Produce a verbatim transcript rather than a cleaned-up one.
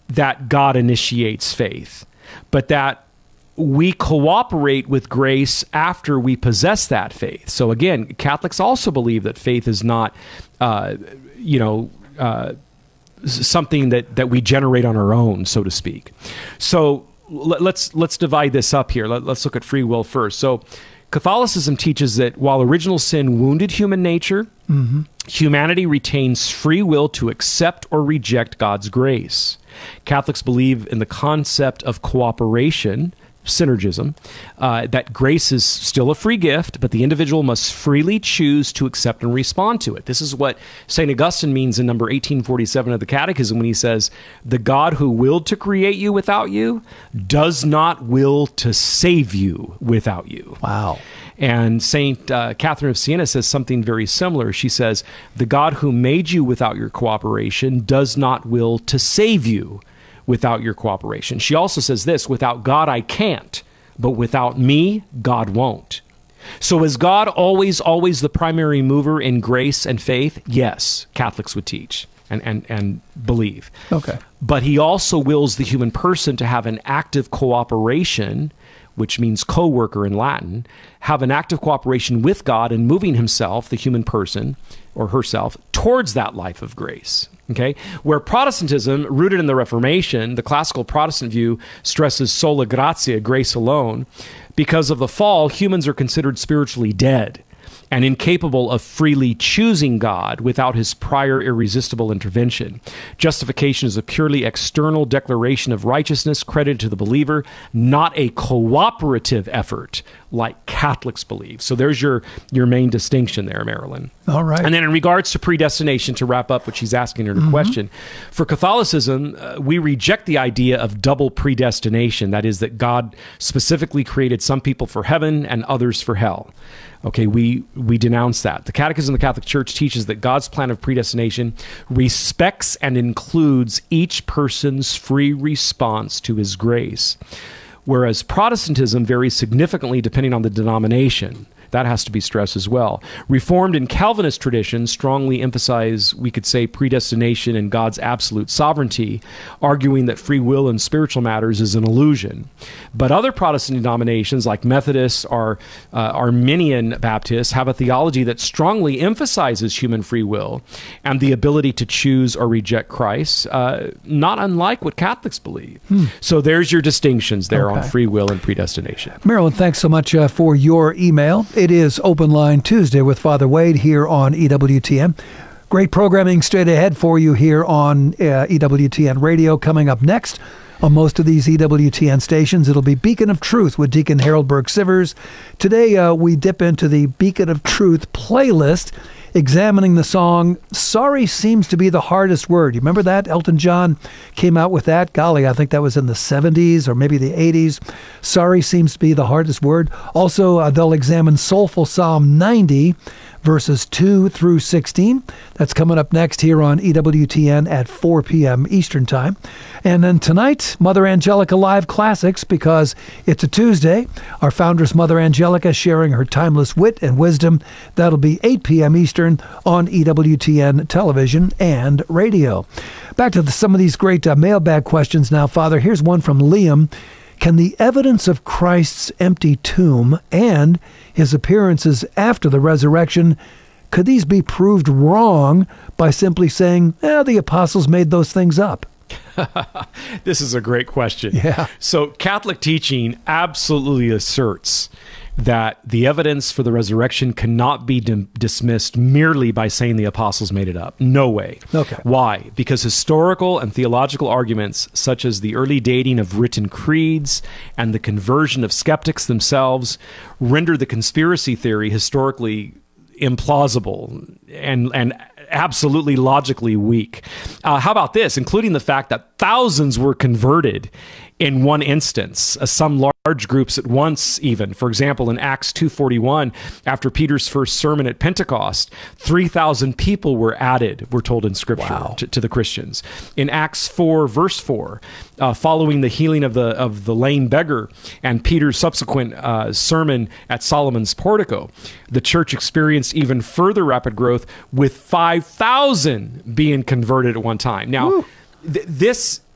that God initiates faith, but that we cooperate with grace after we possess that faith. So again, Catholics also believe that faith is not, uh, you know, uh, something that, that we generate on our own, so to speak. So let, let's let's divide this up here. Let, let's look at free will first. So Catholicism teaches that while original sin wounded human nature, mm-hmm. humanity retains free will to accept or reject God's grace. Catholics believe in the concept of cooperation, synergism, uh, that grace is still a free gift, but the individual must freely choose to accept and respond to it. This is what Saint Augustine means in number eighteen forty-seven of the Catechism when he says, "The God who willed to create you without you does not will to save you without you." Wow. And Saint uh, Catherine of Siena says something very similar. She says, "The God who made you without your cooperation does not will to save you without your cooperation." She also says this, "Without God, I can't, but without me, God won't." So is God always, always the primary mover in grace and faith? Yes, Catholics would teach and, and, and believe. Okay. But he also wills the human person to have an active cooperation, which means co-worker in Latin, have an active cooperation with God in moving himself, the human person, or herself, towards that life of grace. Okay, where Protestantism, rooted in the Reformation, the classical Protestant view stresses sola gratia, grace alone. Because of the fall, humans are considered spiritually dead and incapable of freely choosing God without his prior irresistible intervention. Justification is a purely external declaration of righteousness credited to the believer, not a cooperative effort like Catholics believe. So there's your, your main distinction there, Marilyn. All right. And then in regards to predestination, to wrap up what she's asking in her mm-hmm. question, for Catholicism, uh, we reject the idea of double predestination. That is, that God specifically created some people for heaven and others for hell. Okay, we, we denounce that. The Catechism of the Catholic Church teaches that God's plan of predestination respects and includes each person's free response to his grace, whereas Protestantism varies significantly depending on the denomination. That has to be stressed as well. Reformed and Calvinist traditions strongly emphasize, we could say, predestination and God's absolute sovereignty, arguing that free will in spiritual matters is an illusion. But other Protestant denominations, like Methodists or uh, Arminian Baptists, have a theology that strongly emphasizes human free will and the ability to choose or reject Christ, uh, not unlike what Catholics believe. Hmm. So there's your distinctions there okay. on free will and predestination. Marilyn, thanks so much uh, for your email. It is Open Line Tuesday with Father Wade here on E W T N. Great programming straight ahead for you here on uh, E W T N Radio. Coming up next on most of these E W T N stations, it'll be Beacon of Truth with Deacon Harold Burke-Sivers. Today, uh, we dip into the Beacon of Truth playlist, examining the song, Sorry Seems to Be the Hardest Word. You remember that? Elton John came out with that. Golly, I think that was in the seventies or maybe the eighties. Sorry Seems to Be the Hardest Word. Also, uh, they'll examine Soulful Psalm ninety, verses two through sixteen. That's coming up next here on E W T N at four p.m. Eastern Time. And then tonight, Mother Angelica Live Classics, because it's a Tuesday. Our foundress, Mother Angelica, sharing her timeless wit and wisdom. That'll be eight p.m. Eastern on E W T N television and radio. Back to the, some of these great uh, mailbag questions now, Father. Here's one from Liam. Can the evidence of Christ's empty tomb and his appearances after the resurrection, could these be proved wrong by simply saying, eh, the apostles made those things up? This is a great question. Yeah. So Catholic teaching absolutely asserts that the evidence for the resurrection cannot be dim- dismissed merely by saying the apostles made it up. No way. Okay. Why? Because historical and theological arguments, such as the early dating of written creeds and the conversion of skeptics themselves, render the conspiracy theory historically implausible and and absolutely logically weak. Uh, how about this? Including the fact that thousands were converted in one instance, uh, some large groups at once even. For example, in Acts two forty-one, after Peter's first sermon at Pentecost, three thousand people were added, we're told in Scripture, wow. to, to the Christians. In Acts four, verse four, uh, following the healing of the of the lame beggar and Peter's subsequent uh, sermon at Solomon's portico, the church experienced even further rapid growth, with five thousand being converted at one time. Now, th- this